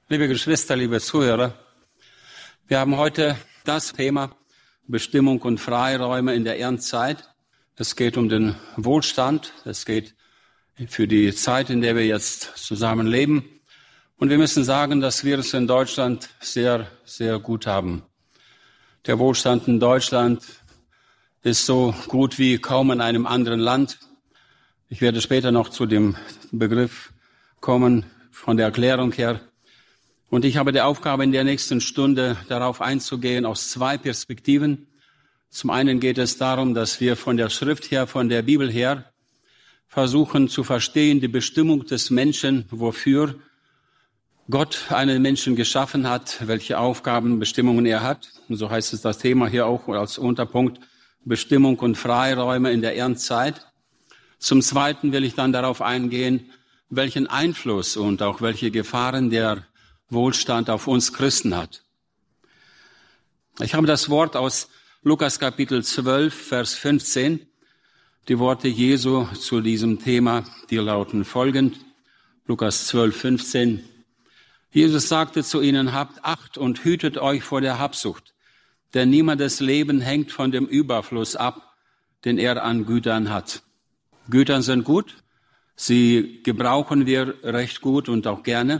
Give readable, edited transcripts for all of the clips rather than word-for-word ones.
Liebe Geschwister, liebe Zuhörer, wir haben heute das Thema Bestimmung und Freiräume in der Erntezeit. Es geht um den Wohlstand, es geht für die Zeit, in der wir jetzt zusammen leben. Und wir müssen sagen, dass wir es in Deutschland sehr, sehr gut haben. Der Wohlstand in Deutschland ist so gut wie kaum in einem anderen Land. Ich werde später noch zu dem Begriff kommen, von der Erklärung her. Und ich habe die Aufgabe, in der nächsten Stunde darauf einzugehen, aus zwei Perspektiven. Zum einen geht es darum, dass wir von der Schrift her, von der Bibel her, versuchen zu verstehen, die Bestimmung des Menschen, wofür Gott einen Menschen geschaffen hat, welche Aufgaben, Bestimmungen er hat. Und so heißt es das Thema hier auch als Unterpunkt, Bestimmung und Freiräume in der Erntezeit. Zum Zweiten will ich dann darauf eingehen, welchen Einfluss und auch welche Gefahren der Wohlstand auf uns Christen hat. Ich habe das Wort aus Lukas Kapitel 12, Vers 15, die Worte Jesu zu diesem Thema, die lauten folgend, Lukas 12, 15. Jesus sagte zu ihnen, habt Acht und hütet euch vor der Habsucht, denn niemandes Leben hängt von dem Überfluss ab, den er an Gütern hat. Güter sind gut, sie gebrauchen wir recht gut und auch gerne.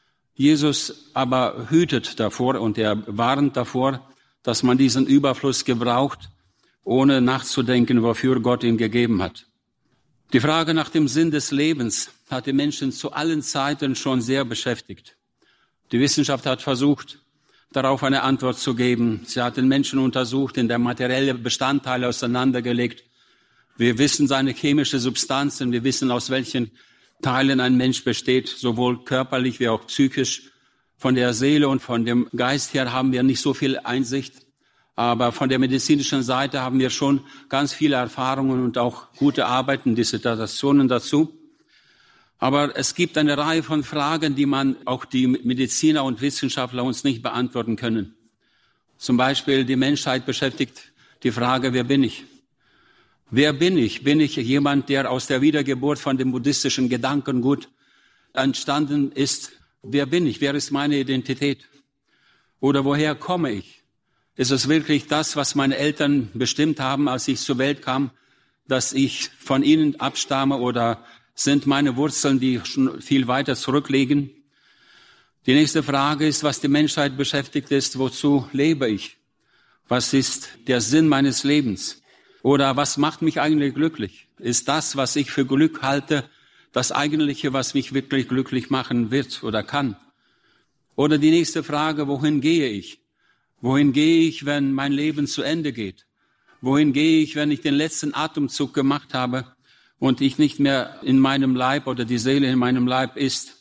Jesus aber hütet davor und er warnt davor, dass man diesen Überfluss gebraucht, ohne nachzudenken, wofür Gott ihn gegeben hat. Die Frage nach dem Sinn des Lebens hat die Menschen zu allen Zeiten schon sehr beschäftigt. Die Wissenschaft hat versucht, darauf eine Antwort zu geben. Sie hat den Menschen untersucht, in der materielle Bestandteile auseinandergelegt. Wir wissen seine chemische Substanzen, wir wissen, aus welchen Teilen ein Mensch besteht, sowohl körperlich wie auch psychisch. Von der Seele und von dem Geist her haben wir nicht so viel Einsicht, aber von der medizinischen Seite haben wir schon ganz viele Erfahrungen und auch gute Arbeiten, Dissertationen dazu. Aber es gibt eine Reihe von Fragen, die auch die Mediziner und Wissenschaftler uns nicht beantworten können. Zum Beispiel die Menschheit beschäftigt die Frage, wer bin ich? Wer bin ich? Bin ich jemand, der aus der Wiedergeburt von dem buddhistischen Gedankengut entstanden ist? Wer bin ich? Wer ist meine Identität? Oder woher komme ich? Ist es wirklich das, was meine Eltern bestimmt haben, als ich zur Welt kam, dass ich von ihnen abstamme, oder sind meine Wurzeln, die schon viel weiter zurückliegen? Die nächste Frage ist, was die Menschheit beschäftigt ist, wozu lebe ich? Was ist der Sinn meines Lebens? Oder was macht mich eigentlich glücklich? Ist das, was ich für Glück halte, das Eigentliche, was mich wirklich glücklich machen wird oder kann? Oder die nächste Frage, wohin gehe ich? Wohin gehe ich, wenn mein Leben zu Ende geht? Wohin gehe ich, wenn ich den letzten Atemzug gemacht habe und ich nicht mehr in meinem Leib oder die Seele in meinem Leib ist?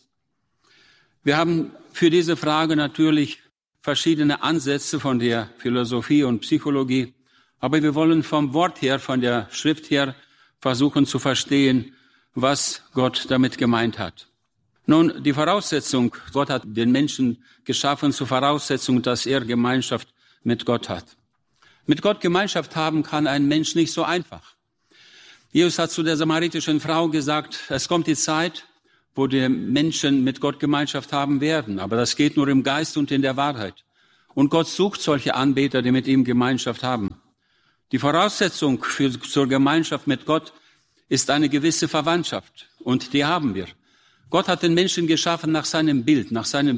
Wir haben für diese Frage natürlich verschiedene Ansätze von der Philosophie und Psychologie. Aber wir wollen vom Wort her, von der Schrift her versuchen zu verstehen, was Gott damit gemeint hat. Nun, die Voraussetzung, Gott hat den Menschen geschaffen zur Voraussetzung, dass er Gemeinschaft mit Gott hat. Mit Gott Gemeinschaft haben kann ein Mensch nicht so einfach. Jesus hat zu der samaritischen Frau gesagt, es kommt die Zeit, wo die Menschen mit Gott Gemeinschaft haben werden. Aber das geht nur im Geist und in der Wahrheit. Und Gott sucht solche Anbeter, die mit ihm Gemeinschaft haben. Die Voraussetzung zur Gemeinschaft mit Gott ist eine gewisse Verwandtschaft. Und die haben wir. Gott hat den Menschen geschaffen nach seinem Bild,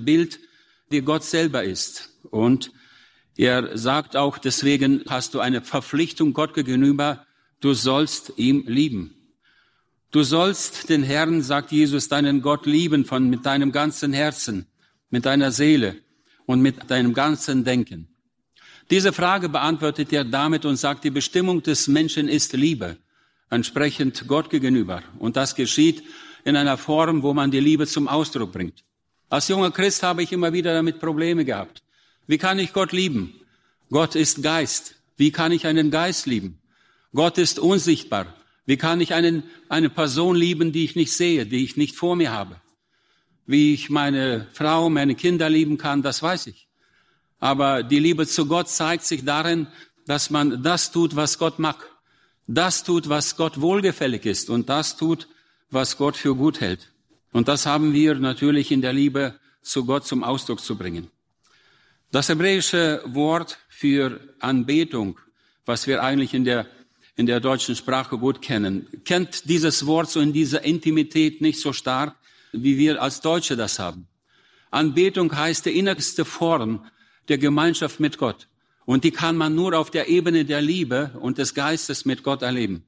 wie Gott selber ist. Und er sagt auch, deswegen hast du eine Verpflichtung Gott gegenüber, du sollst ihn lieben. Du sollst den Herrn, sagt Jesus, deinen Gott lieben mit deinem ganzen Herzen, mit deiner Seele und mit deinem ganzen Denken. Diese Frage beantwortet er damit und sagt, die Bestimmung des Menschen ist Liebe, entsprechend Gott gegenüber. Und das geschieht in einer Form, wo man die Liebe zum Ausdruck bringt. Als junger Christ habe ich immer wieder damit Probleme gehabt. Wie kann ich Gott lieben? Gott ist Geist. Wie kann ich einen Geist lieben? Gott ist unsichtbar. Wie kann ich eine Person lieben, die ich nicht sehe, die ich nicht vor mir habe? Wie ich meine Frau, meine Kinder lieben kann, das weiß ich. Aber die Liebe zu Gott zeigt sich darin, dass man das tut, was Gott mag. Das tut, was Gott wohlgefällig ist. Und das tut, was Gott für gut hält. Und das haben wir natürlich in der Liebe zu Gott zum Ausdruck zu bringen. Das hebräische Wort für Anbetung, was wir eigentlich in der deutschen Sprache gut kennen, kennt dieses Wort so in dieser Intimität nicht so stark, wie wir als Deutsche das haben. Anbetung heißt die innerste Form der Gemeinschaft mit Gott. Und die kann man nur auf der Ebene der Liebe und des Geistes mit Gott erleben.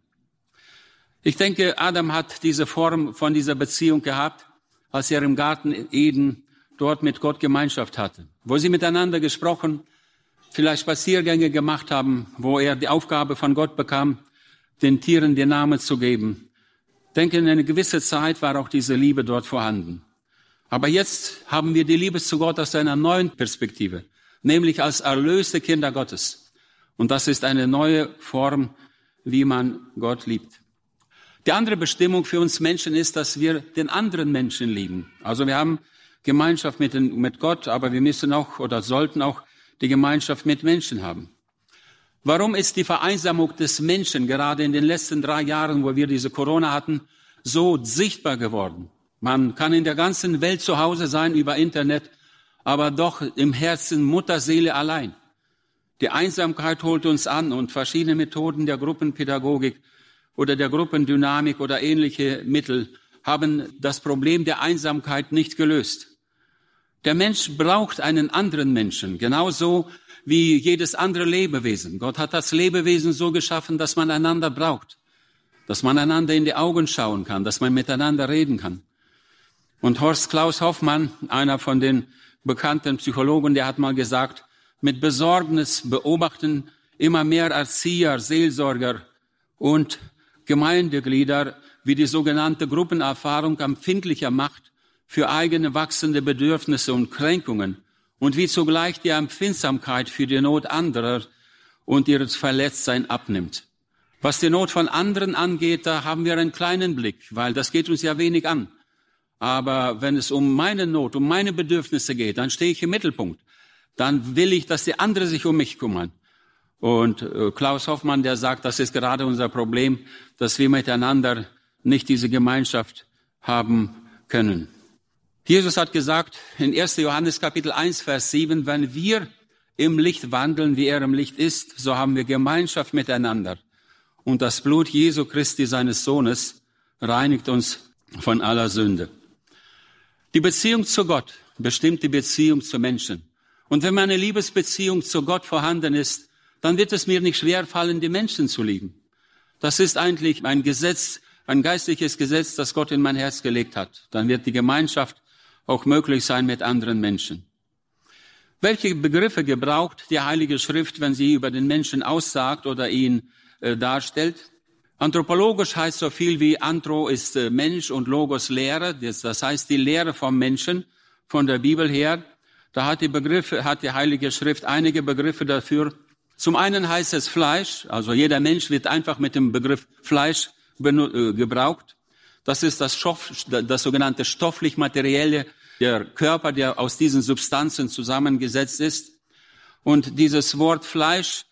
Ich denke, Adam hat diese Form von dieser Beziehung gehabt, als er im Garten Eden dort mit Gott Gemeinschaft hatte, wo sie miteinander gesprochen, vielleicht Spaziergänge gemacht haben, wo er die Aufgabe von Gott bekam, den Tieren den Namen zu geben. Ich denke, in einer gewissen Zeit war auch diese Liebe dort vorhanden. Aber jetzt haben wir die Liebe zu Gott aus einer neuen Perspektive, nämlich als erlöste Kinder Gottes. Und das ist eine neue Form, wie man Gott liebt. Die andere Bestimmung für uns Menschen ist, dass wir den anderen Menschen lieben. Also wir haben Gemeinschaft mit Gott, aber wir müssen auch oder sollten auch die Gemeinschaft mit Menschen haben. Warum ist die Vereinsamung des Menschen gerade in den letzten 3 Jahren, wo wir diese Corona hatten, so sichtbar geworden? Man kann in der ganzen Welt zu Hause sein über Internet, aber doch im Herzen Mutterseele allein. Die Einsamkeit holt uns an und verschiedene Methoden der Gruppenpädagogik oder der Gruppendynamik oder ähnliche Mittel haben das Problem der Einsamkeit nicht gelöst. Der Mensch braucht einen anderen Menschen, genauso wie jedes andere Lebewesen. Gott hat das Lebewesen so geschaffen, dass man einander braucht, dass man einander in die Augen schauen kann, dass man miteinander reden kann. Und Horst Klaus Hoffmann, einer von den bekannten Psychologen, der hat mal gesagt, mit Besorgnis beobachten immer mehr Erzieher, Seelsorger und Gemeindeglieder, wie die sogenannte Gruppenerfahrung empfindlicher macht für eigene wachsende Bedürfnisse und Kränkungen und wie zugleich die Empfindsamkeit für die Not anderer und ihres Verletztsein abnimmt. Was die Not von anderen angeht, da haben wir einen kleinen Blick, weil das geht uns ja wenig an. Aber wenn es um meine Not, um meine Bedürfnisse geht, dann stehe ich im Mittelpunkt. Dann will ich, dass die anderen sich um mich kümmern. Und Klaus Hoffmann, der sagt, das ist gerade unser Problem, dass wir miteinander nicht diese Gemeinschaft haben können. Jesus hat gesagt in 1. Johannes Kapitel 1, Vers 7, wenn wir im Licht wandeln, wie er im Licht ist, so haben wir Gemeinschaft miteinander. Und das Blut Jesu Christi, seines Sohnes, reinigt uns von aller Sünde. Die Beziehung zu Gott bestimmt die Beziehung zu Menschen. Und wenn meine Liebesbeziehung zu Gott vorhanden ist, dann wird es mir nicht schwerfallen, die Menschen zu lieben. Das ist eigentlich ein Gesetz, ein geistliches Gesetz, das Gott in mein Herz gelegt hat. Dann wird die Gemeinschaft auch möglich sein mit anderen Menschen. Welche Begriffe gebraucht die Heilige Schrift, wenn sie über den Menschen aussagt oder ihn darstellt? Anthropologisch heißt so viel wie Anthro ist Mensch und Logos Lehre. Das heißt die Lehre vom Menschen, von der Bibel her. Da hat die Heilige Schrift einige Begriffe dafür. Zum einen heißt es Fleisch, also jeder Mensch wird einfach mit dem Begriff Fleisch gebraucht. Das ist das sogenannte stofflich-materielle, der Körper, der aus diesen Substanzen zusammengesetzt ist. Und dieses Wort Fleisch,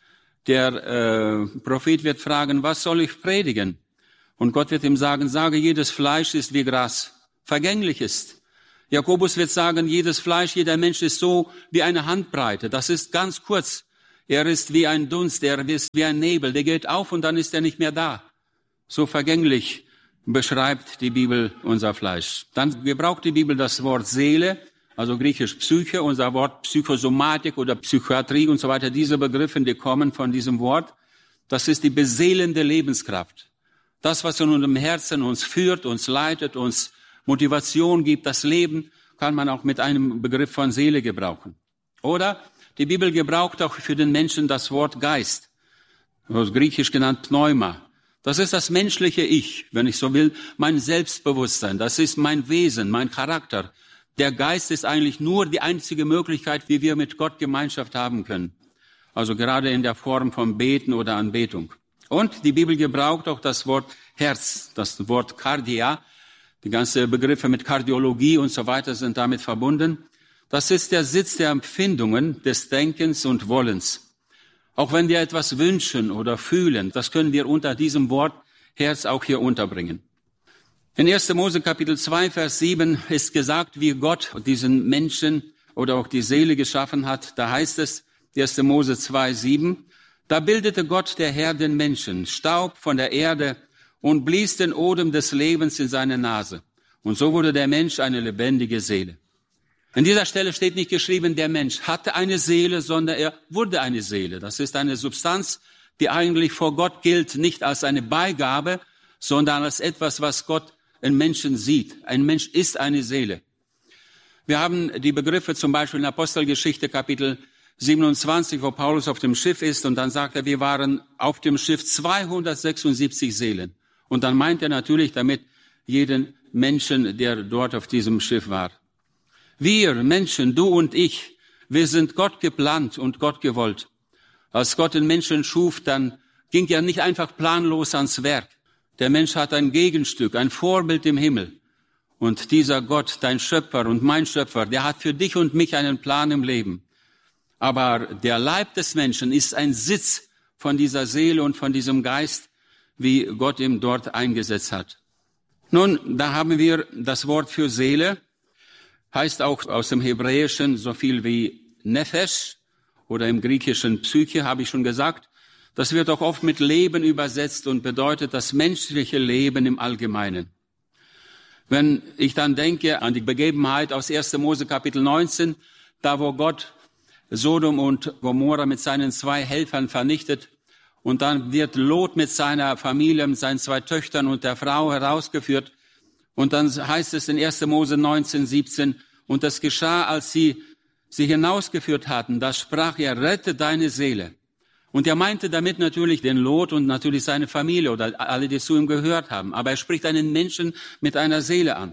der Prophet wird fragen, was soll ich predigen? Und Gott wird ihm sagen, sage, jedes Fleisch ist wie Gras, vergänglich ist. Jakobus wird sagen, jedes Fleisch, jeder Mensch ist so wie eine Handbreite. Das ist ganz kurz. Er ist wie ein Dunst, er ist wie ein Nebel, der geht auf und dann ist er nicht mehr da. So vergänglich beschreibt die Bibel unser Fleisch. Dann gebraucht die Bibel das Wort Seele, also griechisch Psyche, unser Wort Psychosomatik oder Psychiatrie und so weiter. Diese Begriffe, die kommen von diesem Wort. Das ist die beseelende Lebenskraft. Das, was in unserem Herzen uns führt, uns leitet, uns Motivation gibt, das Leben, kann man auch mit einem Begriff von Seele gebrauchen. Oder die Bibel gebraucht auch für den Menschen das Wort Geist, also griechisch genannt Pneuma. Das ist das menschliche Ich, wenn ich so will, mein Selbstbewusstsein. Das ist mein Wesen, mein Charakter. Der Geist ist eigentlich nur die einzige Möglichkeit, wie wir mit Gott Gemeinschaft haben können. Also gerade in der Form von Beten oder Anbetung. Und die Bibel gebraucht auch das Wort Herz, das Wort Kardia. Die ganzen Begriffe mit Kardiologie und so weiter sind damit verbunden. Das ist der Sitz der Empfindungen, des Denkens und Wollens. Auch wenn wir etwas wünschen oder fühlen, das können wir unter diesem Wort Herz auch hier unterbringen. In 1. Mose Kapitel 2, Vers 7 ist gesagt, wie Gott diesen Menschen oder auch die Seele geschaffen hat. Da heißt es, 1. Mose 2, 7, da bildete Gott, der Herr, den Menschen, Staub von der Erde und blies den Odem des Lebens in seine Nase. Und so wurde der Mensch eine lebendige Seele. An dieser Stelle steht nicht geschrieben, der Mensch hatte eine Seele, sondern er wurde eine Seele. Das ist eine Substanz, die eigentlich vor Gott gilt, nicht als eine Beigabe, sondern als etwas, was Gott in Menschen sieht. Ein Mensch ist eine Seele. Wir haben die Begriffe zum Beispiel in Apostelgeschichte Kapitel 27, wo Paulus auf dem Schiff ist und dann sagt er, wir waren auf dem Schiff 276 Seelen. Und dann meint er natürlich damit jeden Menschen, der dort auf diesem Schiff war. Wir Menschen, du und ich, wir sind Gott geplant und Gott gewollt. Als Gott den Menschen schuf, dann ging er nicht einfach planlos ans Werk. Der Mensch hat ein Gegenstück, ein Vorbild im Himmel. Und dieser Gott, dein Schöpfer und mein Schöpfer, der hat für dich und mich einen Plan im Leben. Aber der Leib des Menschen ist ein Sitz von dieser Seele und von diesem Geist, wie Gott ihn dort eingesetzt hat. Nun, da haben wir das Wort für Seele, heißt auch aus dem Hebräischen so viel wie Nefesh oder im Griechischen Psyche, habe ich schon gesagt. Das wird auch oft mit Leben übersetzt und bedeutet das menschliche Leben im Allgemeinen. Wenn ich dann denke an die Begebenheit aus 1. Mose Kapitel 19, da wo Gott Sodom und Gomorra mit seinen 2 Helfern vernichtet und dann wird Lot mit seiner Familie, mit seinen 2 Töchtern und der Frau herausgeführt und dann heißt es in 1. Mose 19, 17, und das geschah, als sie hinausgeführt hatten, da sprach er, rette deine Seele. Und er meinte damit natürlich den Lot und natürlich seine Familie oder alle, die zu ihm gehört haben. Aber er spricht einen Menschen mit einer Seele an.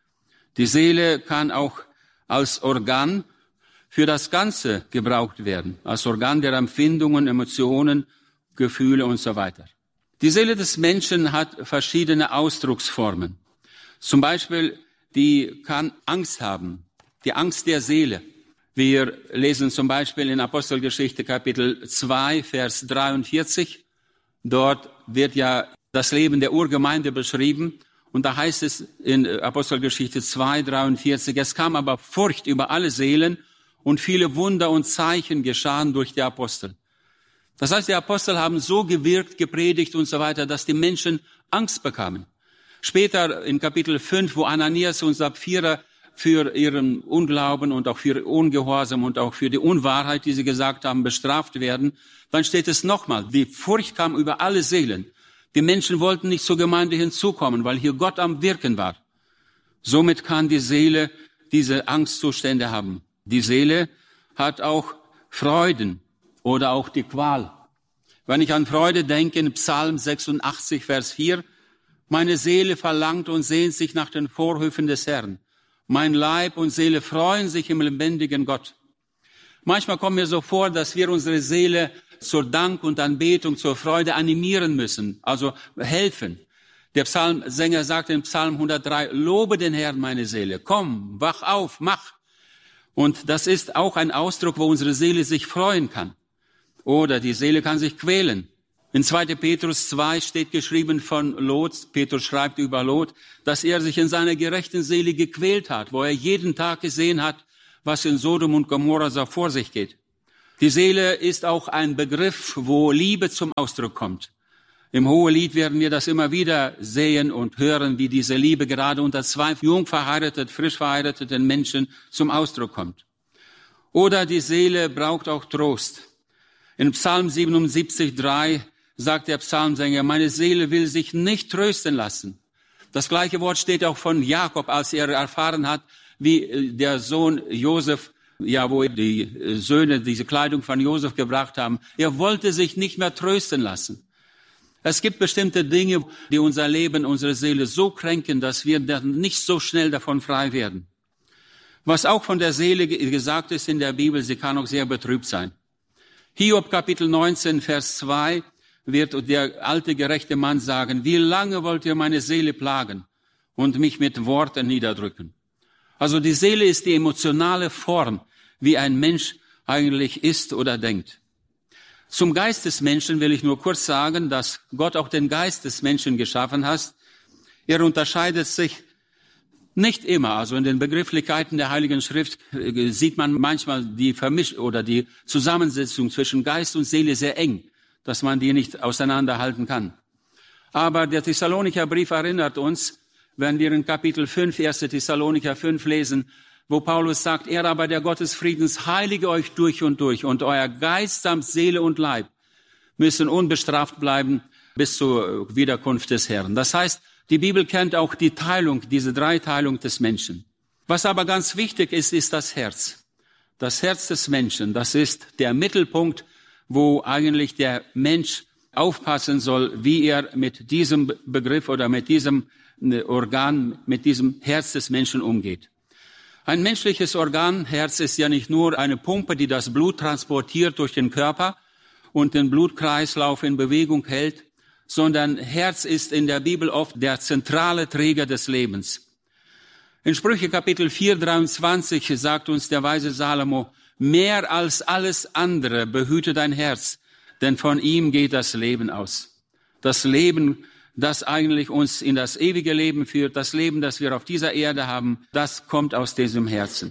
Die Seele kann auch als Organ für das Ganze gebraucht werden. Als Organ der Empfindungen, Emotionen, Gefühle und so weiter. Die Seele des Menschen hat verschiedene Ausdrucksformen. Zum Beispiel, die kann Angst haben. Die Angst der Seele. Wir lesen zum Beispiel in Apostelgeschichte Kapitel 2, Vers 43. Dort wird ja das Leben der Urgemeinde beschrieben. Und da heißt es in Apostelgeschichte 2, 43, es kam aber Furcht über alle Seelen und viele Wunder und Zeichen geschahen durch die Apostel. Das heißt, die Apostel haben so gewirkt, gepredigt und so weiter, dass die Menschen Angst bekamen. Später in Kapitel 5, wo Ananias und Sapphira für ihren Unglauben und auch für ihr Ungehorsam und auch für die Unwahrheit, die sie gesagt haben, bestraft werden, dann steht es nochmal, die Furcht kam über alle Seelen. Die Menschen wollten nicht zur Gemeinde hinzukommen, weil hier Gott am Wirken war. Somit kann die Seele diese Angstzustände haben. Die Seele hat auch Freuden oder auch die Qual. Wenn ich an Freude denke, in Psalm 86, Vers 4, meine Seele verlangt und sehnt sich nach den Vorhöfen des Herrn. Mein Leib und Seele freuen sich im lebendigen Gott. Manchmal kommt mir so vor, dass wir unsere Seele zur Dank und Anbetung, zur Freude animieren müssen, also helfen. Der Psalmsänger sagt in Psalm 103, lobe den Herrn, meine Seele, komm, wach auf, mach. Und das ist auch ein Ausdruck, wo unsere Seele sich freuen kann. Oder die Seele kann sich quälen. In 2. Petrus 2 steht geschrieben von Lot, Petrus schreibt über Lot, dass er sich in seiner gerechten Seele gequält hat, wo er jeden Tag gesehen hat, was in Sodom und Gomorra so vor sich geht. Die Seele ist auch ein Begriff, wo Liebe zum Ausdruck kommt. Im Hohelied werden wir das immer wieder sehen und hören, wie diese Liebe gerade unter 2 jung verheirateten, frisch verheirateten Menschen zum Ausdruck kommt. Oder die Seele braucht auch Trost. In Psalm 77, 3 sagt der Psalmsänger, meine Seele will sich nicht trösten lassen. Das gleiche Wort steht auch von Jakob, als er erfahren hat, wie der Sohn Josef, ja, wo die Söhne diese Kleidung von Josef gebracht haben. Er wollte sich nicht mehr trösten lassen. Es gibt bestimmte Dinge, die unser Leben, unsere Seele so kränken, dass wir dann nicht so schnell davon frei werden. Was auch von der Seele gesagt ist in der Bibel, sie kann auch sehr betrübt sein. Hiob Kapitel 19, Vers 2 wird der alte gerechte Mann sagen, wie lange wollt ihr meine Seele plagen und mich mit Worten niederdrücken? Also die Seele ist die emotionale Form, wie ein Mensch eigentlich ist oder denkt. Zum Geist des Menschen will ich nur kurz sagen, dass Gott auch den Geist des Menschen geschaffen hat. Er unterscheidet sich nicht immer. Also in den Begrifflichkeiten der Heiligen Schrift sieht man manchmal die die Zusammensetzung zwischen Geist und Seele sehr eng, dass man die nicht auseinanderhalten kann. Aber der Thessalonicher Brief erinnert uns, wenn wir in Kapitel 5, 1. Thessalonicher 5 lesen, wo Paulus sagt, er aber der Gott des Friedens heilige euch durch und euer Geist samt Seele und Leib müssen unbestraft bleiben bis zur Wiederkunft des Herrn. Das heißt, die Bibel kennt auch die Teilung, diese Dreiteilung des Menschen. Was aber ganz wichtig ist, ist das Herz. Das Herz des Menschen, das ist der Mittelpunkt, wo eigentlich der Mensch aufpassen soll, wie er mit diesem Begriff oder mit diesem Organ, mit diesem Herz des Menschen umgeht. Ein menschliches Organ, Herz, ist ja nicht nur eine Pumpe, die das Blut transportiert durch den Körper und den Blutkreislauf in Bewegung hält, sondern Herz ist in der Bibel oft der zentrale Träger des Lebens. In Sprüche Kapitel 4, 23 sagt uns der weise Salomo, mehr als alles andere behüte dein Herz, denn von ihm geht das Leben aus. Das Leben, das eigentlich uns in das ewige Leben führt, das Leben, das wir auf dieser Erde haben, das kommt aus diesem Herzen.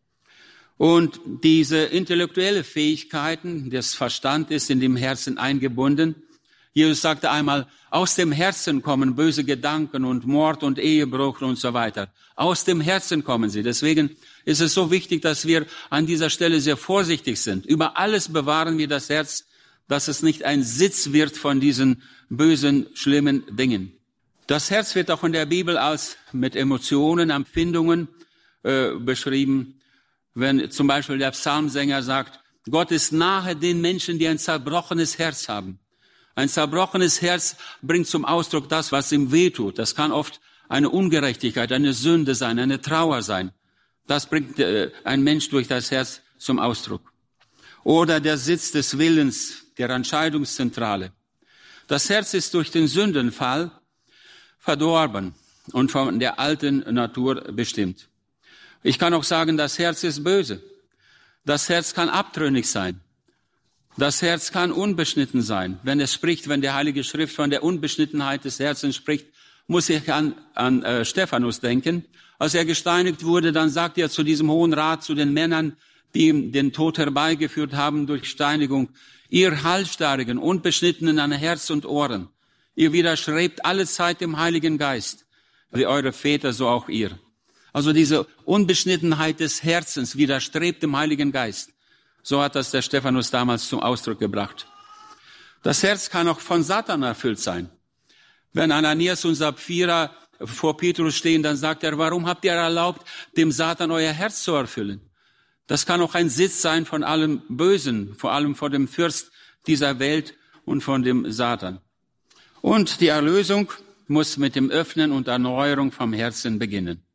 Und diese intellektuelle Fähigkeiten, des Verstand ist in dem Herzen eingebunden. Jesus sagte einmal, aus dem Herzen kommen böse Gedanken und Mord und Ehebruch und so weiter. Aus dem Herzen kommen sie. Deswegen ist es so wichtig, dass wir an dieser Stelle sehr vorsichtig sind. Über alles bewahren wir das Herz, dass es nicht ein Sitz wird von diesen bösen, schlimmen Dingen. Das Herz wird auch in der Bibel als mit Emotionen, Empfindungen beschrieben. Wenn zum Beispiel der Psalmsänger sagt, Gott ist nahe den Menschen, die ein zerbrochenes Herz haben. Ein zerbrochenes Herz bringt zum Ausdruck das, was ihm wehtut. Das kann oft eine Ungerechtigkeit, eine Sünde sein, eine Trauer sein. Das bringt ein Mensch durch das Herz zum Ausdruck. Oder der Sitz des Willens, der Entscheidungszentrale. Das Herz ist durch den Sündenfall verdorben und von der alten Natur bestimmt. Ich kann auch sagen, das Herz ist böse. Das Herz kann abtrünnig sein. Das Herz kann unbeschnitten sein. Wenn die Heilige Schrift von der Unbeschnittenheit des Herzens spricht, muss ich an Stephanus denken. Als er gesteinigt wurde, dann sagt er zu diesem Hohen Rat, zu den Männern, die ihm den Tod herbeigeführt haben durch Steinigung, ihr Halsstarrigen, Unbeschnittenen an Herz und Ohren, ihr widerstrebt alle Zeit dem Heiligen Geist, wie eure Väter, so auch ihr. Also diese Unbeschnittenheit des Herzens widerstrebt dem Heiligen Geist. So hat das der Stephanus damals zum Ausdruck gebracht. Das Herz kann auch von Satan erfüllt sein. Wenn Ananias und Sapphira vor Petrus stehen, dann sagt er, warum habt ihr erlaubt, dem Satan euer Herz zu erfüllen? Das kann auch ein Sitz sein von allem Bösen, vor allem vor dem Fürst dieser Welt und von dem Satan. Und die Erlösung muss mit dem Öffnen und Erneuerung vom Herzen beginnen.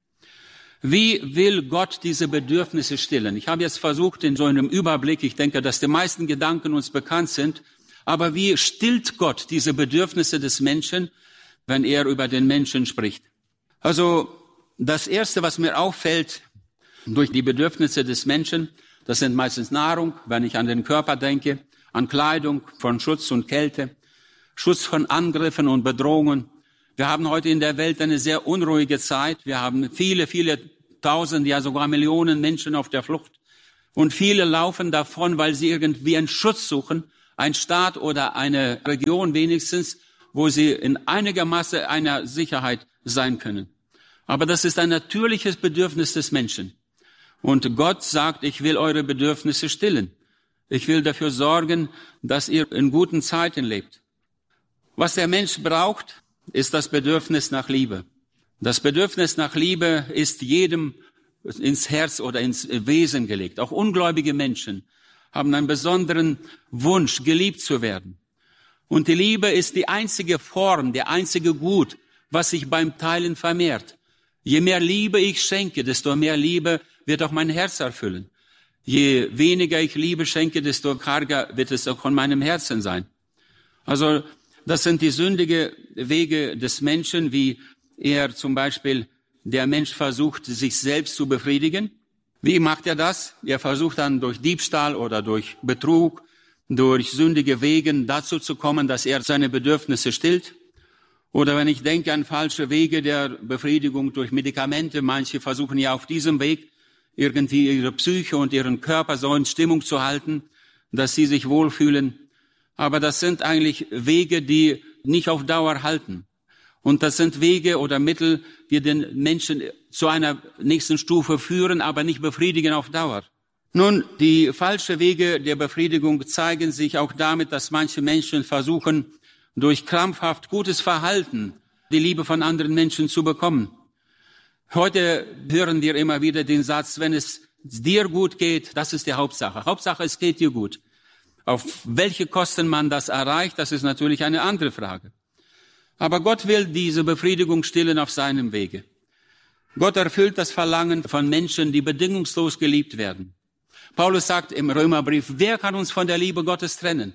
Wie will Gott diese Bedürfnisse stillen? Ich habe jetzt versucht, in so einem Überblick, ich denke, dass die meisten Gedanken uns bekannt sind, aber wie stillt Gott diese Bedürfnisse des Menschen, wenn er über den Menschen spricht? Also das Erste, was mir auffällt durch die Bedürfnisse des Menschen, das sind meistens Nahrung, wenn ich an den Körper denke, an Kleidung, von Schutz und Kälte, Schutz von Angriffen und Bedrohungen. Wir haben heute in der Welt eine sehr unruhige Zeit. Wir haben viele Tausend, ja sogar Millionen Menschen auf der Flucht. Und viele laufen davon, weil sie irgendwie einen Schutz suchen, ein Staat oder eine Region wenigstens, wo sie in einigermaßen einer Sicherheit sein können. Aber das ist ein natürliches Bedürfnis des Menschen. Und Gott sagt, ich will eure Bedürfnisse stillen. Ich will dafür sorgen, dass ihr in guten Zeiten lebt. Was der Mensch braucht, ist das Bedürfnis nach Liebe. Das Bedürfnis nach Liebe ist jedem ins Herz oder ins Wesen gelegt. Auch ungläubige Menschen haben einen besonderen Wunsch, geliebt zu werden. Und die Liebe ist die einzige Form, der einzige Gut, was sich beim Teilen vermehrt. Je mehr Liebe ich schenke, desto mehr Liebe wird auch mein Herz erfüllen. Je weniger ich Liebe schenke, desto karger wird es auch von meinem Herzen sein. Also das sind die sündigen Wege des Menschen, wie er zum Beispiel, der Mensch versucht, sich selbst zu befriedigen. Wie macht er das? Er versucht dann durch Diebstahl oder durch Betrug, durch sündige Wegen dazu zu kommen, dass er seine Bedürfnisse stillt. Oder wenn ich denke an falsche Wege der Befriedigung durch Medikamente, manche versuchen ja auf diesem Weg irgendwie ihre Psyche und ihren Körper so in Stimmung zu halten, dass sie sich wohlfühlen. Aber das sind eigentlich Wege, die nicht auf Dauer halten. Und das sind Wege oder Mittel, die den Menschen zu einer nächsten Stufe führen, aber nicht befriedigen auf Dauer. Nun, die falschen Wege der Befriedigung zeigen sich auch damit, dass manche Menschen versuchen, durch krampfhaft gutes Verhalten die Liebe von anderen Menschen zu bekommen. Heute hören wir immer wieder den Satz, wenn es dir gut geht, das ist die Hauptsache. Hauptsache, es geht dir gut. Auf welche Kosten man das erreicht, das ist natürlich eine andere Frage. Aber Gott will diese Befriedigung stillen auf seinem Wege. Gott erfüllt das Verlangen von Menschen, die bedingungslos geliebt werden. Paulus sagt im Römerbrief, wer kann uns von der Liebe Gottes trennen?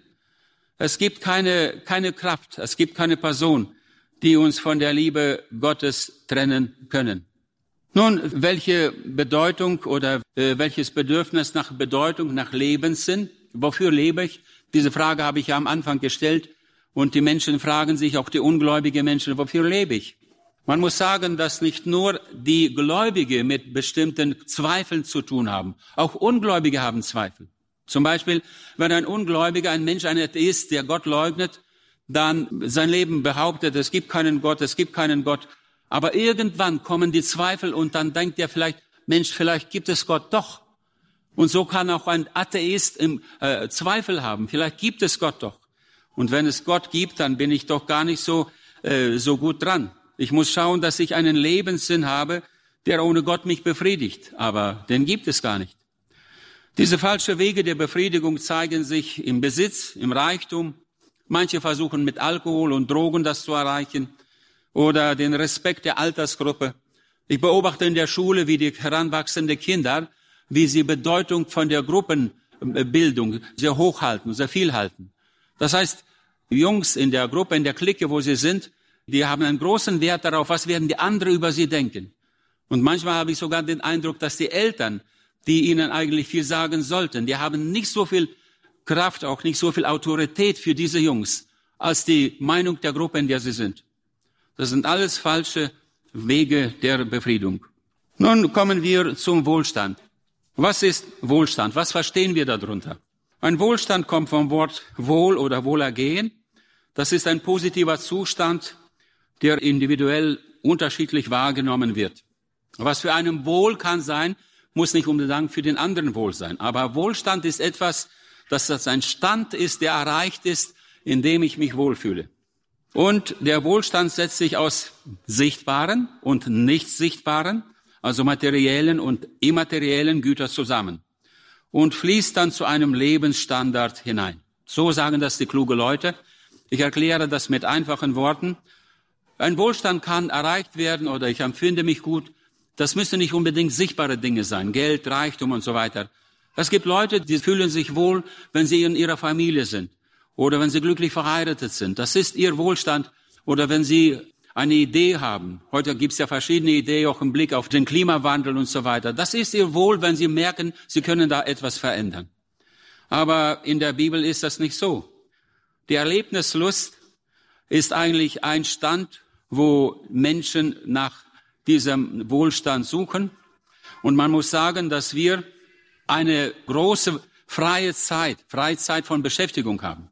Es gibt keine Kraft, es gibt keine Person, die uns von der Liebe Gottes trennen können. Nun, welche Bedeutung oder welches Bedürfnis nach Bedeutung, nach Lebenssinn, wofür lebe ich? Diese Frage habe ich ja am Anfang gestellt. Und die Menschen fragen sich, auch die ungläubigen Menschen, wofür lebe ich? Man muss sagen, dass nicht nur die Gläubige mit bestimmten Zweifeln zu tun haben. Auch Ungläubige haben Zweifel. Zum Beispiel, wenn ein Ungläubiger, ein Mensch, ein Atheist, der Gott leugnet, dann sein Leben behauptet, es gibt keinen Gott, es gibt keinen Gott. Aber irgendwann kommen die Zweifel und dann denkt er vielleicht, Mensch, vielleicht gibt es Gott doch. Und so kann auch ein Atheist Zweifel haben. Vielleicht gibt es Gott doch. Und wenn es Gott gibt, dann bin ich doch gar nicht so gut dran. Ich muss schauen, dass ich einen Lebenssinn habe, der ohne Gott mich befriedigt. Aber den gibt es gar nicht. Diese falschen Wege der Befriedigung zeigen sich im Besitz, im Reichtum. Manche versuchen mit Alkohol und Drogen das zu erreichen. Oder den Respekt der Altersgruppe. Ich beobachte in der Schule, wie die heranwachsenden Kinder, wie sie Bedeutung von der Gruppenbildung sehr hoch halten, sehr viel halten. Das heißt, Jungs in der Gruppe, in der Clique, wo sie sind, die haben einen großen Wert darauf, was werden die anderen über sie denken. Und manchmal habe ich sogar den Eindruck, dass die Eltern, die ihnen eigentlich viel sagen sollten, die haben nicht so viel Kraft, auch nicht so viel Autorität für diese Jungs, als die Meinung der Gruppe, in der sie sind. Das sind alles falsche Wege der Befriedigung. Nun kommen wir zum Wohlstand. Was ist Wohlstand? Was verstehen wir darunter? Ein Wohlstand kommt vom Wort Wohl oder Wohlergehen. Das ist ein positiver Zustand, der individuell unterschiedlich wahrgenommen wird. Was für einen Wohl kann sein, muss nicht unbedingt für den anderen Wohl sein. Aber Wohlstand ist etwas, dass das ein Stand ist, der erreicht ist, in dem ich mich wohlfühle. Und der Wohlstand setzt sich aus sichtbaren und nicht sichtbaren, also materiellen und immateriellen Gütern zusammen und fließt dann zu einem Lebensstandard hinein. So sagen das die klugen Leute. Ich erkläre das mit einfachen Worten. Ein Wohlstand kann erreicht werden oder ich empfinde mich gut. Das müssen nicht unbedingt sichtbare Dinge sein, Geld, Reichtum und so weiter. Es gibt Leute, die fühlen sich wohl, wenn sie in ihrer Familie sind oder wenn sie glücklich verheiratet sind. Das ist ihr Wohlstand. Oder wenn sie eine Idee haben. Heute gibt es ja verschiedene Ideen, auch im Blick auf den Klimawandel und so weiter. Das ist ihr Wohl, wenn sie merken, sie können da etwas verändern. Aber in der Bibel ist das nicht so. Die Erlebnislust ist eigentlich ein Stand, wo Menschen nach diesem Wohlstand suchen. Und man muss sagen, dass wir eine große freie Zeit von Beschäftigung haben.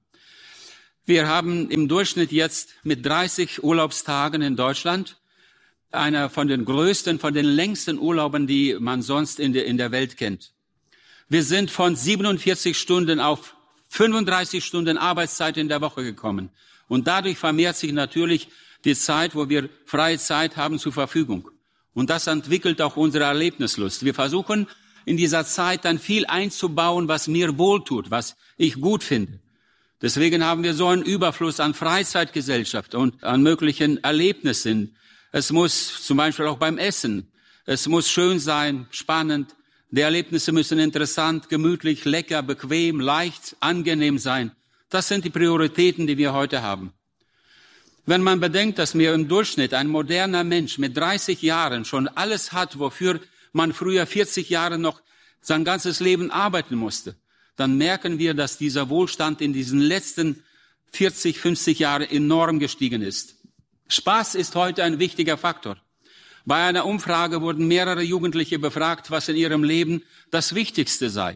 Wir haben im Durchschnitt jetzt mit 30 Urlaubstagen in Deutschland einer von den größten, von den längsten Urlauben, die man sonst in der Welt kennt. Wir sind von 47 Stunden auf 35 Stunden Arbeitszeit in der Woche gekommen. Und dadurch vermehrt sich natürlich die Zeit, wo wir freie Zeit haben zur Verfügung. Und das entwickelt auch unsere Erlebnislust. Wir versuchen in dieser Zeit dann viel einzubauen, was mir wohltut, was ich gut finde. Deswegen haben wir so einen Überfluss an Freizeitgesellschaft und an möglichen Erlebnissen. Es muss zum Beispiel auch beim Essen, es muss schön sein, spannend. Die Erlebnisse müssen interessant, gemütlich, lecker, bequem, leicht, angenehm sein. Das sind die Prioritäten, die wir heute haben. Wenn man bedenkt, dass mir im Durchschnitt ein moderner Mensch mit 30 Jahren schon alles hat, wofür man früher 40 Jahre noch sein ganzes Leben arbeiten musste, dann merken wir, dass dieser Wohlstand in diesen letzten 40, 50 Jahren enorm gestiegen ist. Spaß ist heute ein wichtiger Faktor. Bei einer Umfrage wurden mehrere Jugendliche befragt, was in ihrem Leben das Wichtigste sei.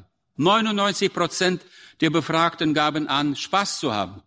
99% der Befragten gaben an, Spaß zu haben.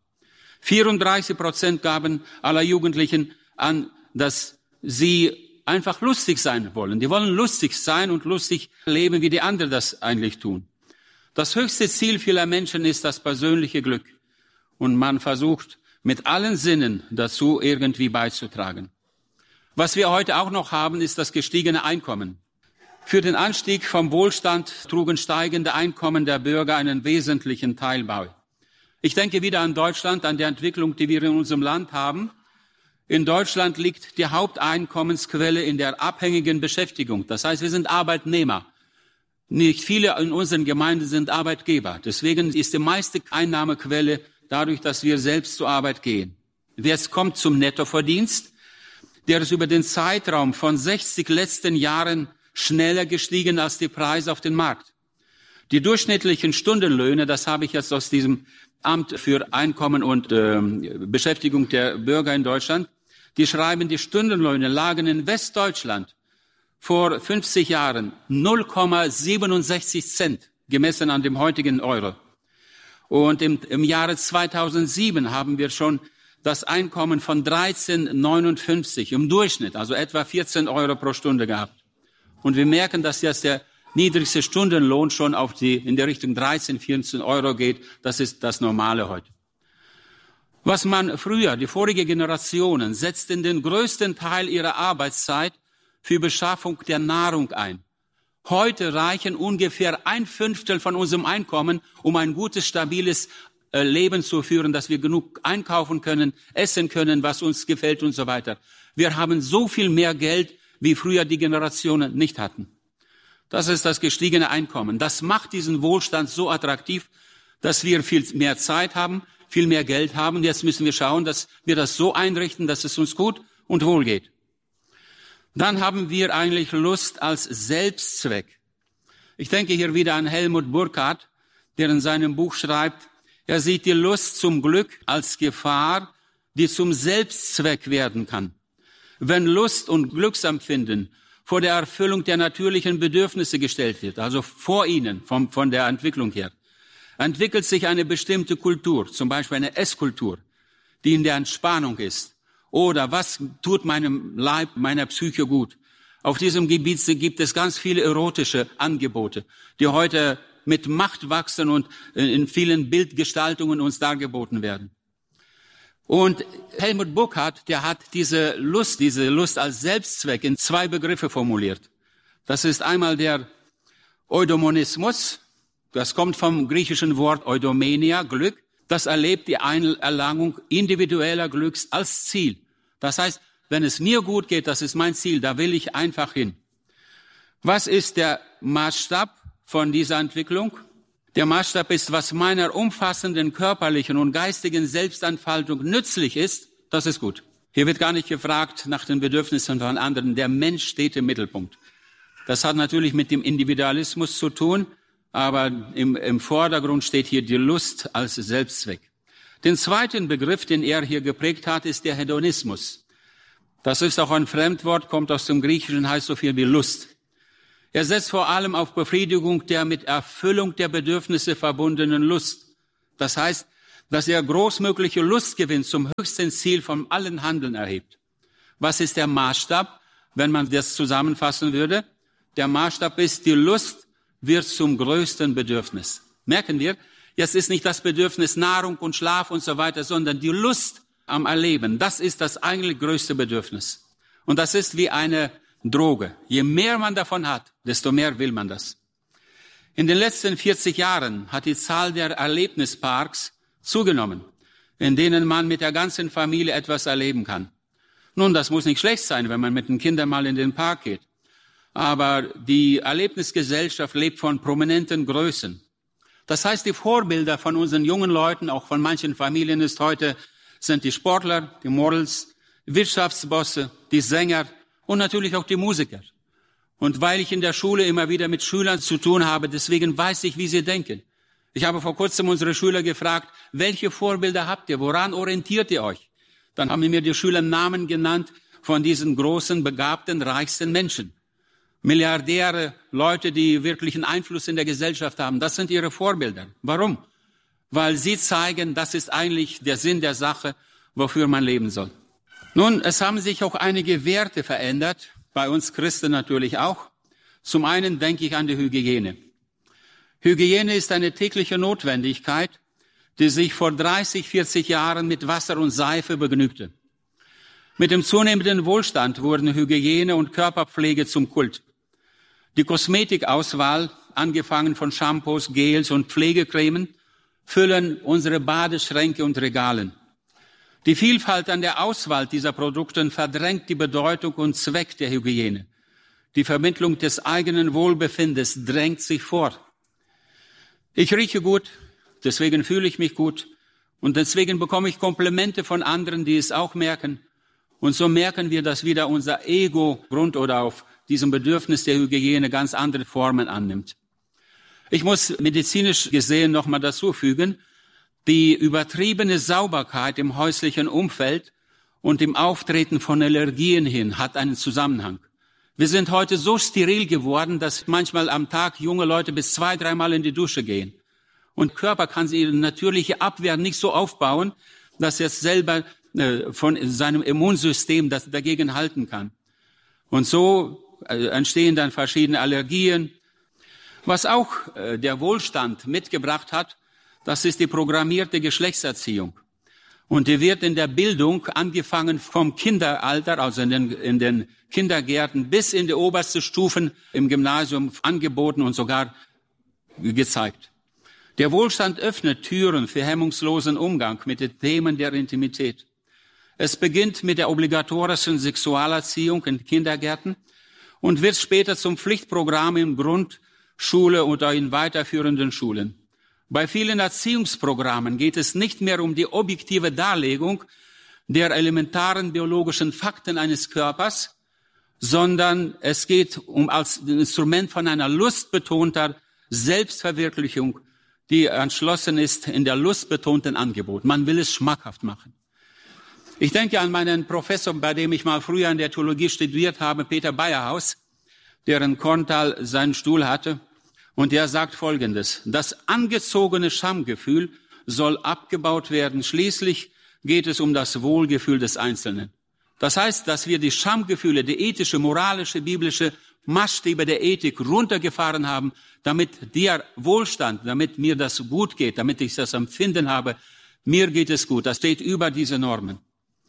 34% gaben aller Jugendlichen an, dass sie einfach lustig sein wollen. Die wollen lustig sein und lustig leben, wie die anderen das eigentlich tun. Das höchste Ziel vieler Menschen ist das persönliche Glück. Und man versucht mit allen Sinnen dazu irgendwie beizutragen. Was wir heute auch noch haben, ist das gestiegene Einkommen. Für den Anstieg vom Wohlstand trugen steigende Einkommen der Bürger einen wesentlichen Teil bei. Ich denke wieder an Deutschland, an die Entwicklung, die wir in unserem Land haben. In Deutschland liegt die Haupteinkommensquelle in der abhängigen Beschäftigung. Das heißt, wir sind Arbeitnehmer. Nicht viele in unseren Gemeinden sind Arbeitgeber. Deswegen ist die meiste Einnahmequelle dadurch, dass wir selbst zur Arbeit gehen. Jetzt kommt zum Nettoverdienst. Der ist über den Zeitraum von 60 letzten Jahren schneller gestiegen als die Preise auf dem Markt. Die durchschnittlichen Stundenlöhne, das habe ich jetzt aus diesem Amt für Einkommen und Beschäftigung der Bürger in Deutschland, die schreiben, die Stundenlöhne lagen in Westdeutschland vor 50 Jahren 0,67 Cent, gemessen an dem heutigen Euro. Und im Jahre 2007 haben wir schon das Einkommen von 13,59 im Durchschnitt, also etwa 14 Euro pro Stunde gehabt. Und wir merken, dass jetzt der niedrigste Stundenlohn schon in der Richtung 13, 14 Euro geht. Das ist das Normale heute. Was man früher, die vorige Generationen, setzten den größten Teil ihrer Arbeitszeit für Beschaffung der Nahrung ein. Heute reichen ungefähr 1/5 von unserem Einkommen, um ein gutes, stabiles Leben zu führen, dass wir genug einkaufen können, essen können, was uns gefällt und so weiter. Wir haben so viel mehr Geld, wie früher die Generationen nicht hatten. Das ist das gestiegene Einkommen. Das macht diesen Wohlstand so attraktiv, dass wir viel mehr Zeit haben, viel mehr Geld haben. Und jetzt müssen wir schauen, dass wir das so einrichten, dass es uns gut und wohl geht. Dann haben wir eigentlich Lust als Selbstzweck. Ich denke hier wieder an Helmut Burkhardt, der in seinem Buch schreibt, er sieht die Lust zum Glück als Gefahr, die zum Selbstzweck werden kann. Wenn Lust und Glücksempfinden vor der Erfüllung der natürlichen Bedürfnisse gestellt wird, also vor ihnen, von der Entwicklung her, entwickelt sich eine bestimmte Kultur, zum Beispiel eine Esskultur, die in der Entspannung ist. Oder was tut meinem Leib, meiner Psyche gut? Auf diesem Gebiet gibt es ganz viele erotische Angebote, die heute mit Macht wachsen und in vielen Bildgestaltungen uns dargeboten werden. Und Helmut Burkhardt, der hat diese Lust als Selbstzweck in 2 Begriffe formuliert. Das ist einmal der Eudaimonismus, das kommt vom griechischen Wort Eudaimonia, Glück. Das erlebt die Erlangung individueller Glücks als Ziel. Das heißt, wenn es mir gut geht, das ist mein Ziel, da will ich einfach hin. Was ist der Maßstab von dieser Entwicklung? Der Maßstab ist, was meiner umfassenden körperlichen und geistigen Selbstentfaltung nützlich ist, das ist gut. Hier wird gar nicht gefragt nach den Bedürfnissen von anderen. Der Mensch steht im Mittelpunkt. Das hat natürlich mit dem Individualismus zu tun, aber im Vordergrund steht hier die Lust als Selbstzweck. Den zweiten Begriff, den er hier geprägt hat, ist der Hedonismus. Das ist auch ein Fremdwort, kommt aus dem Griechischen, heißt so viel wie Lust. Er setzt vor allem auf Befriedigung der mit Erfüllung der Bedürfnisse verbundenen Lust. Das heißt, dass er großmögliche Lustgewinn zum höchsten Ziel von allen Handeln erhebt. Was ist der Maßstab, wenn man das zusammenfassen würde? Der Maßstab ist, die Lust wird zum größten Bedürfnis. Merken wir, jetzt ist nicht das Bedürfnis Nahrung und Schlaf und so weiter, sondern die Lust am Erleben. Das ist das eigentlich größte Bedürfnis. Und das ist wie eine Droge. Je mehr man davon hat, desto mehr will man das. In den letzten 40 Jahren hat die Zahl der Erlebnisparks zugenommen, in denen man mit der ganzen Familie etwas erleben kann. Nun, das muss nicht schlecht sein, wenn man mit den Kindern mal in den Park geht. Aber die Erlebnisgesellschaft lebt von prominenten Größen. Das heißt, die Vorbilder von unseren jungen Leuten, auch von manchen Familien ist heute, sind die Sportler, die Models, Wirtschaftsbosse, die Sänger und natürlich auch die Musiker. Und weil ich in der Schule immer wieder mit Schülern zu tun habe, deswegen weiß ich, wie sie denken. Ich habe vor kurzem unsere Schüler gefragt, welche Vorbilder habt ihr? Woran orientiert ihr euch? Dann haben mir die Schüler Namen genannt von diesen großen, begabten, reichsten Menschen. Milliardäre, Leute, die wirklichen Einfluss in der Gesellschaft haben. Das sind ihre Vorbilder. Warum? Weil sie zeigen, das ist eigentlich der Sinn der Sache, wofür man leben soll. Nun, es haben sich auch einige Werte verändert, bei uns Christen natürlich auch. Zum einen denke ich an die Hygiene. Hygiene ist eine tägliche Notwendigkeit, die sich vor 30, 40 Jahren mit Wasser und Seife begnügte. Mit dem zunehmenden Wohlstand wurden Hygiene und Körperpflege zum Kult. Die Kosmetikauswahl, angefangen von Shampoos, Gels und Pflegecremen, füllen unsere Badeschränke und Regalen. Die Vielfalt an der Auswahl dieser Produkte verdrängt die Bedeutung und Zweck der Hygiene. Die Vermittlung des eigenen Wohlbefindens drängt sich vor. Ich rieche gut, deswegen fühle ich mich gut und deswegen bekomme ich Komplimente von anderen, die es auch merken. Und so merken wir, dass wieder unser Ego Grund oder auf diesem Bedürfnis der Hygiene ganz andere Formen annimmt. Ich muss medizinisch gesehen nochmal dazu fügen, die übertriebene Sauberkeit im häuslichen Umfeld und im Auftreten von Allergien hin hat einen Zusammenhang. Wir sind heute so steril geworden, dass manchmal am Tag junge Leute bis 2-3 Mal in die Dusche gehen. Und Körper kann ihre natürliche Abwehr nicht so aufbauen, dass er selber von seinem Immunsystem das dagegen halten kann. Und so entstehen dann verschiedene Allergien. Was auch der Wohlstand mitgebracht hat, das ist die programmierte Geschlechtserziehung. Und die wird in der Bildung angefangen vom Kinderalter, also in den Kindergärten, bis in die obersten Stufen im Gymnasium angeboten und sogar gezeigt. Der Wohlstand öffnet Türen für hemmungslosen Umgang mit den Themen der Intimität. Es beginnt mit der obligatorischen Sexualerziehung in Kindergärten und wird später zum Pflichtprogramm in Grundschule oder in weiterführenden Schulen. Bei vielen Erziehungsprogrammen geht es nicht mehr um die objektive Darlegung der elementaren biologischen Fakten eines Körpers, sondern es geht um als Instrument von einer lustbetonter Selbstverwirklichung, die entschlossen ist in der lustbetonten Angebot. Man will es schmackhaft machen. Ich denke an meinen Professor, bei dem ich mal früher in der Theologie studiert habe, Peter Bayerhaus, der in Korntal seinen Stuhl hatte. Und der sagt Folgendes: Das angezogene Schamgefühl soll abgebaut werden. Schließlich geht es um das Wohlgefühl des Einzelnen. Das heißt, dass wir die Schamgefühle, die ethische, moralische, biblische Maßstäbe der Ethik runtergefahren haben, damit der Wohlstand, damit mir das gut geht, damit ich das Empfinden habe, mir geht es gut. Das steht über diese Normen.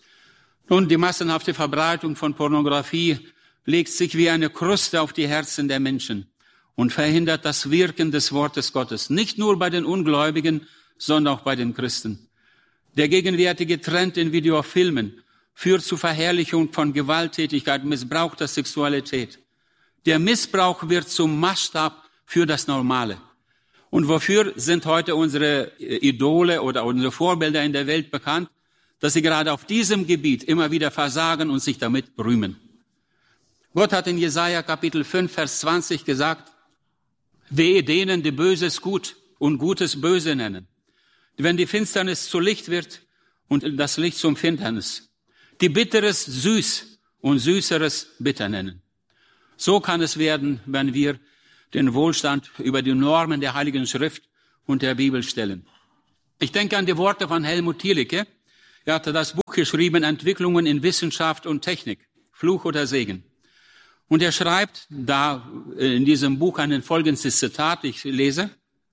Nun, die massenhafte Verbreitung von Pornografie legt sich wie eine Kruste auf die Herzen der Menschen und verhindert das Wirken des Wortes Gottes. Nicht nur bei den Ungläubigen, sondern auch bei den Christen. Der gegenwärtige Trend in Videofilmen führt zu Verherrlichung von Gewalttätigkeit, Missbrauch der Sexualität. Der Missbrauch wird zum Maßstab für das Normale. Und wofür sind heute unsere Idole oder unsere Vorbilder in der Welt bekannt? Dass sie gerade auf diesem Gebiet immer wieder versagen und sich damit rühmen. Gott hat in Jesaja Kapitel 5, Vers 20 gesagt: Wehe denen, die Böses gut und Gutes böse nennen. Wenn die Finsternis zu Licht wird und das Licht zum Finsternis. Die Bitteres süß und Süßeres bitter nennen. So kann es werden, wenn wir den Wohlstand über die Normen der Heiligen Schrift und der Bibel stellen. Ich denke an die Worte von Helmut Thielicke. Er hatte das Buch geschrieben, Entwicklungen in Wissenschaft und Technik, Fluch oder Segen. Und er schreibt da in diesem Buch ein folgendes Zitat, ich lese: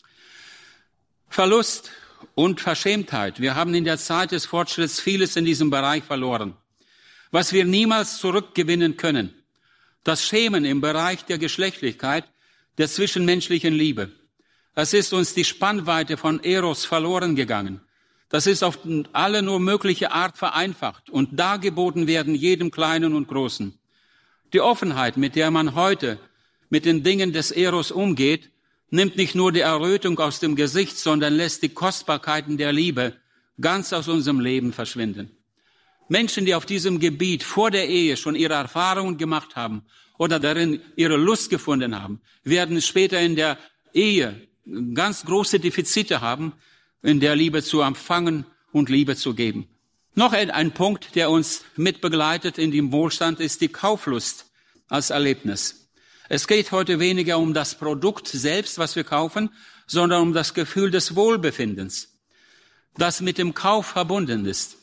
Verlust und Verschämtheit. Wir haben in der Zeit des Fortschritts vieles in diesem Bereich verloren, was wir niemals zurückgewinnen können. Das Schämen im Bereich der Geschlechtlichkeit, der zwischenmenschlichen Liebe. Es ist uns die Spannweite von Eros verloren gegangen. Das ist auf alle nur mögliche Art vereinfacht und dargeboten werden jedem Kleinen und Großen. Die Offenheit, mit der man heute mit den Dingen des Eros umgeht, nimmt nicht nur die Errötung aus dem Gesicht, sondern lässt die Kostbarkeiten der Liebe ganz aus unserem Leben verschwinden. Menschen, die auf diesem Gebiet vor der Ehe schon ihre Erfahrungen gemacht haben oder darin ihre Lust gefunden haben, werden später in der Ehe ganz große Defizite haben, in der Liebe zu empfangen und Liebe zu geben. Noch ein Punkt, der uns mitbegleitet in dem Wohlstand, ist die Kauflust als Erlebnis. Es geht heute weniger um das Produkt selbst, was wir kaufen, sondern um das Gefühl des Wohlbefindens, das mit dem Kauf verbunden ist.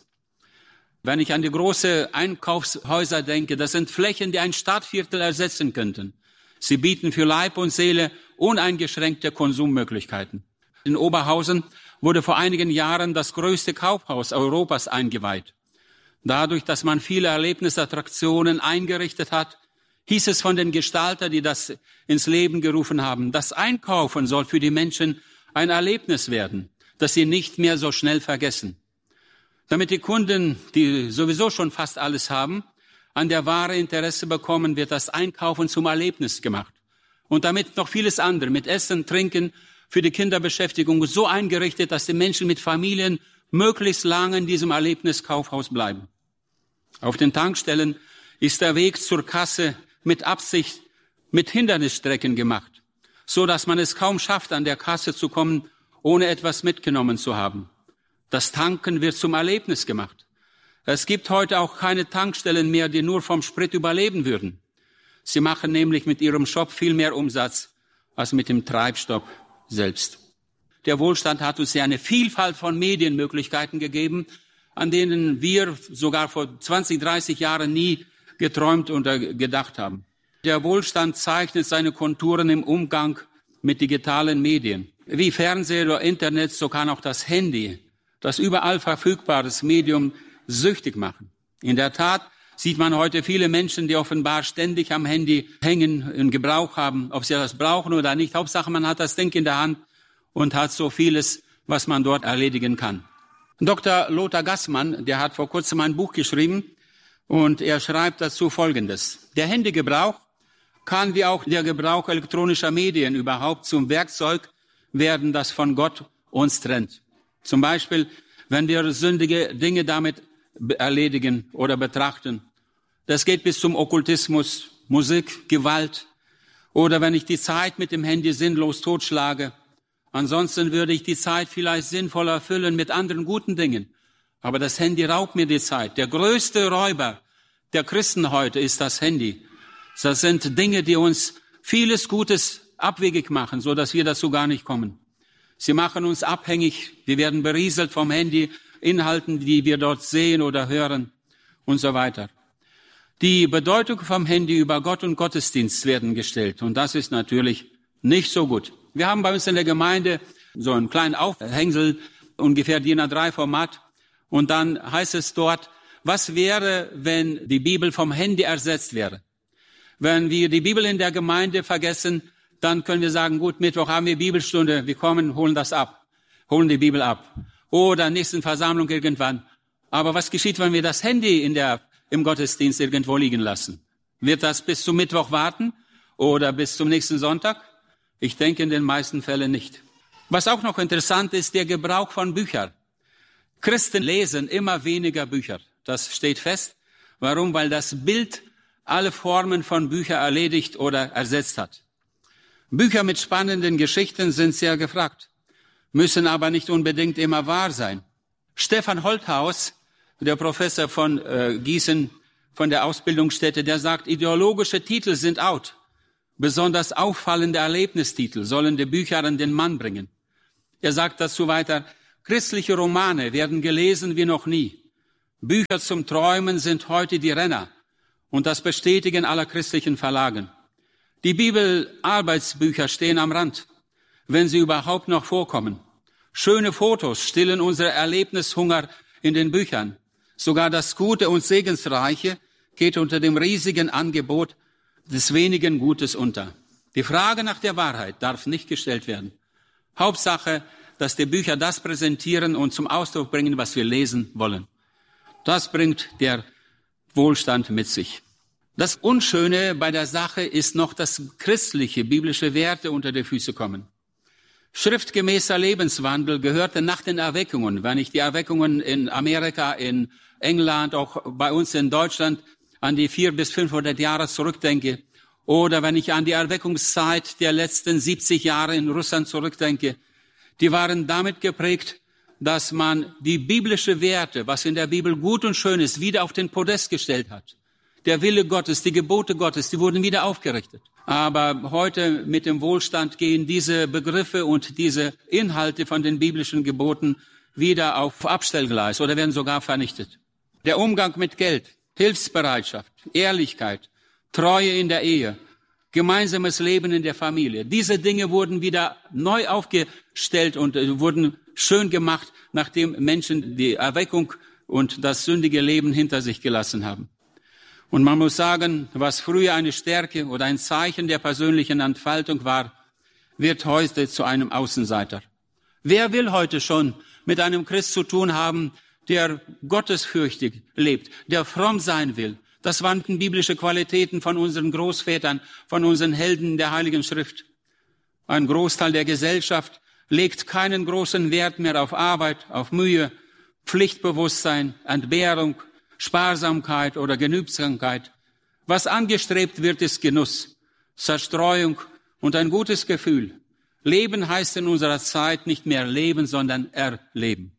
Wenn ich an die großen Einkaufshäuser denke, das sind Flächen, die ein Stadtviertel ersetzen könnten. Sie bieten für Leib und Seele uneingeschränkte Konsummöglichkeiten. In Oberhausen wurde vor einigen Jahren das größte Kaufhaus Europas eingeweiht. Dadurch, dass man viele Erlebnisattraktionen eingerichtet hat, hieß es von den Gestaltern, die das ins Leben gerufen haben, das Einkaufen soll für die Menschen ein Erlebnis werden, das sie nicht mehr so schnell vergessen. Damit die Kunden, die sowieso schon fast alles haben, an der Ware Interesse bekommen, wird das Einkaufen zum Erlebnis gemacht. Und damit noch vieles andere, mit Essen, Trinken, für die Kinderbeschäftigung so eingerichtet, dass die Menschen mit Familien möglichst lange in diesem Erlebniskaufhaus bleiben. Auf den Tankstellen ist der Weg zur Kasse mit Absicht mit Hindernisstrecken gemacht, so dass man es kaum schafft, an der Kasse zu kommen, ohne etwas mitgenommen zu haben. Das Tanken wird zum Erlebnis gemacht. Es gibt heute auch keine Tankstellen mehr, die nur vom Sprit überleben würden. Sie machen nämlich mit ihrem Shop viel mehr Umsatz als mit dem Treibstoff selbst. Der Wohlstand hat uns ja eine Vielfalt von Medienmöglichkeiten gegeben, an denen wir sogar vor 20, 30 Jahren nie geträumt oder gedacht haben. Der Wohlstand zeichnet seine Konturen im Umgang mit digitalen Medien. Wie Fernseher oder Internet, so kann auch das Handy, das überall verfügbares Medium, süchtig machen. In der Tat sieht man heute viele Menschen, die offenbar ständig am Handy hängen, in Gebrauch haben, ob sie das brauchen oder nicht. Hauptsache, man hat das Ding in der Hand und hat so vieles, was man dort erledigen kann. Dr. Lothar Gassmann, der hat vor kurzem ein Buch geschrieben und er schreibt dazu Folgendes. Der Handygebrauch kann wie auch der Gebrauch elektronischer Medien überhaupt zum Werkzeug werden, das von Gott uns trennt. Zum Beispiel, wenn wir sündige Dinge damit erledigen oder betrachten. Das geht bis zum Okkultismus, Musik, Gewalt oder wenn ich die Zeit mit dem Handy sinnlos totschlage. Ansonsten würde ich die Zeit vielleicht sinnvoller füllen mit anderen guten Dingen. Aber das Handy raubt mir die Zeit. Der größte Räuber der Christen heute ist das Handy. Das sind Dinge, die uns vieles Gutes abwegig machen, so dass wir dazu gar nicht kommen. Sie machen uns abhängig. Wir werden berieselt vom Handy, Inhalten, die wir dort sehen oder hören und so weiter. Die Bedeutung vom Handy über Gott und Gottesdienst werden gestellt. Und das ist natürlich nicht so gut. Wir haben bei uns in der Gemeinde so einen kleinen Aufhängsel, ungefähr DIN A3 Format. Und dann heißt es dort, was wäre, wenn die Bibel vom Handy ersetzt wäre? Wenn wir die Bibel in der Gemeinde vergessen, dann können wir sagen, gut, Mittwoch haben wir Bibelstunde, wir kommen, holen das ab, holen die Bibel ab. Oder nächsten Versammlung irgendwann. Aber was geschieht, wenn wir das Handy im Gottesdienst irgendwo liegen lassen? Wird das bis zum Mittwoch warten oder bis zum nächsten Sonntag? Ich denke in den meisten Fällen nicht. Was auch noch interessant ist, der Gebrauch von Büchern. Christen lesen immer weniger Bücher. Das steht fest. Warum? Weil das Bild alle Formen von Büchern erledigt oder ersetzt hat. Bücher mit spannenden Geschichten sind sehr gefragt, müssen aber nicht unbedingt immer wahr sein. Stefan Holthaus, der Professor von Gießen, von der Ausbildungsstätte, der sagt, ideologische Titel sind out. Besonders auffallende Erlebnistitel sollen die Bücher an den Mann bringen. Er sagt dazu weiter, christliche Romane werden gelesen wie noch nie. Bücher zum Träumen sind heute die Renner und das bestätigen aller christlichen Verlagen. Die Bibel-Arbeitsbücher stehen am Rand, wenn sie überhaupt noch vorkommen. Schöne Fotos stillen unsere Erlebnishunger in den Büchern. Sogar das Gute und Segensreiche geht unter dem riesigen Angebot des wenigen Gutes unter. Die Frage nach der Wahrheit darf nicht gestellt werden. Hauptsache, dass die Bücher das präsentieren und zum Ausdruck bringen, was wir lesen wollen. Das bringt der Wohlstand mit sich. Das Unschöne bei der Sache ist noch, dass christliche, biblische Werte unter die Füße kommen. Schriftgemäßer Lebenswandel gehörte nach den Erweckungen, wenn ich die Erweckungen in Amerika, in England, auch bei uns in Deutschland an die 400 bis 500 Jahre zurückdenke, oder wenn ich an die Erweckungszeit der letzten 70 Jahre in Russland zurückdenke, die waren damit geprägt, dass man die biblischen Werte, was in der Bibel gut und schön ist, wieder auf den Podest gestellt hat. Der Wille Gottes, die Gebote Gottes, die wurden wieder aufgerichtet. Aber heute mit dem Wohlstand gehen diese Begriffe und diese Inhalte von den biblischen Geboten wieder auf Abstellgleis oder werden sogar vernichtet. Der Umgang mit Geld, Hilfsbereitschaft, Ehrlichkeit, Treue in der Ehe, gemeinsames Leben in der Familie. Diese Dinge wurden wieder neu aufgestellt und wurden schön gemacht, nachdem Menschen die Erweckung und das sündige Leben hinter sich gelassen haben. Und man muss sagen, was früher eine Stärke oder ein Zeichen der persönlichen Entfaltung war, wird heute zu einem Außenseiter. Wer will heute schon mit einem Christ zu tun haben, der gottesfürchtig lebt, der fromm sein will? Das waren biblische Qualitäten von unseren Großvätern, von unseren Helden der Heiligen Schrift. Ein Großteil der Gesellschaft legt keinen großen Wert mehr auf Arbeit, auf Mühe, Pflichtbewusstsein, Entbehrung, Sparsamkeit oder Genügsamkeit. Was angestrebt wird, ist Genuss, Zerstreuung und ein gutes Gefühl. Leben heißt in unserer Zeit nicht mehr leben, sondern erleben.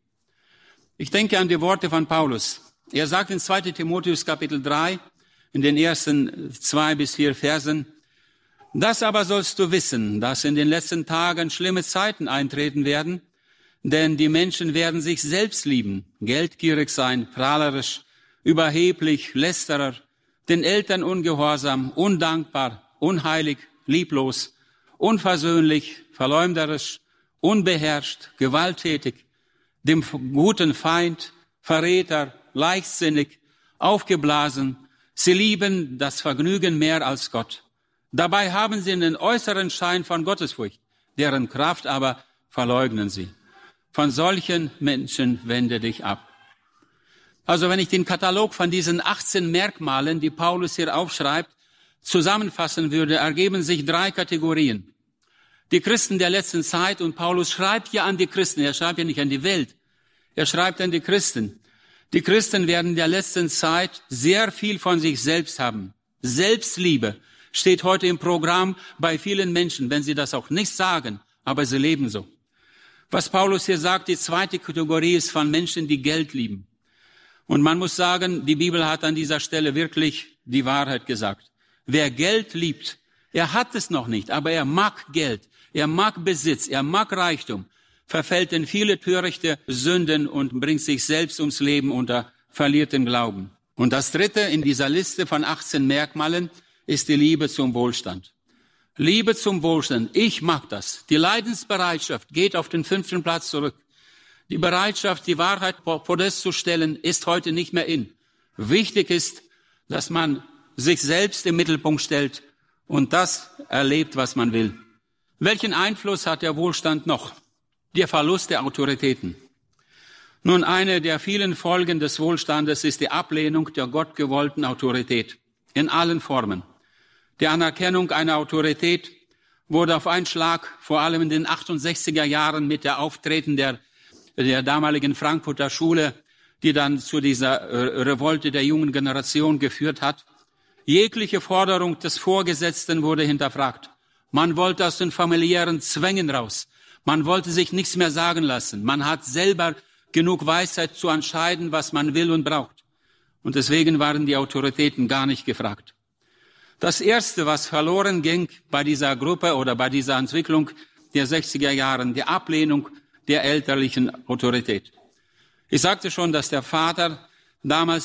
Ich denke an die Worte von Paulus. Er sagt in 2. Timotheus Kapitel 3, in den ersten 2 bis 4 Versen, das aber sollst du wissen, dass in den letzten Tagen schlimme Zeiten eintreten werden, denn die Menschen werden sich selbst lieben, geldgierig sein, prahlerisch, überheblich, lästerer, den Eltern ungehorsam, undankbar, unheilig, lieblos, unversöhnlich, verleumderisch, unbeherrscht, gewalttätig, dem guten Feind, Verräter, leichtsinnig, aufgeblasen. Sie lieben das Vergnügen mehr als Gott. Dabei haben sie einen äußeren Schein von Gottesfurcht, deren Kraft aber verleugnen sie. Von solchen Menschen wende dich ab. Also wenn ich den Katalog von diesen 18 Merkmalen, die Paulus hier aufschreibt, zusammenfassen würde, ergeben sich 3 Kategorien. Die Christen der letzten Zeit, und Paulus schreibt ja an die Christen, er schreibt ja nicht an die Welt, er schreibt an die Christen. Die Christen werden in der letzten Zeit sehr viel von sich selbst haben. Selbstliebe steht heute im Programm bei vielen Menschen, wenn sie das auch nicht sagen, aber sie leben so. Was Paulus hier sagt, die zweite Kategorie ist von Menschen, die Geld lieben. Und man muss sagen, die Bibel hat an dieser Stelle wirklich die Wahrheit gesagt. Wer Geld liebt, er hat es noch nicht, aber er mag Geld, er mag Besitz, er mag Reichtum, verfällt in viele törichte Sünden und bringt sich selbst ums Leben und verliert den Glauben. Und das dritte in dieser Liste von 18 Merkmalen ist die Liebe zum Wohlstand. Liebe zum Wohlstand, ich mag das. Die Leidensbereitschaft geht auf den 5. Platz zurück. Die Bereitschaft, die Wahrheit auf Podest zu stellen, ist heute nicht mehr in. Wichtig ist, dass man sich selbst im Mittelpunkt stellt und das erlebt, was man will. Welchen Einfluss hat der Wohlstand noch? Der Verlust der Autoritäten. Nun, eine der vielen Folgen des Wohlstandes ist die Ablehnung der gottgewollten Autorität in allen Formen. Die Anerkennung einer Autorität wurde auf einen Schlag, vor allem in den 68er Jahren mit der Auftreten der damaligen Frankfurter Schule, die dann zu dieser Revolte der jungen Generation geführt hat. Jegliche Forderung des Vorgesetzten wurde hinterfragt. Man wollte aus den familiären Zwängen raus. Man wollte sich nichts mehr sagen lassen. Man hat selber genug Weisheit zu entscheiden, was man will und braucht. Und deswegen waren die Autoritäten gar nicht gefragt. Das Erste, was verloren ging bei dieser Gruppe oder bei dieser Entwicklung der 60er Jahren, die Ablehnung der elterlichen Autorität. Ich sagte schon, dass der Vater damals